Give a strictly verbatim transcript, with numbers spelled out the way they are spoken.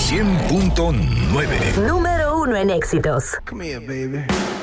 cien punto nueve. Número uno en éxitos. Come here, baby.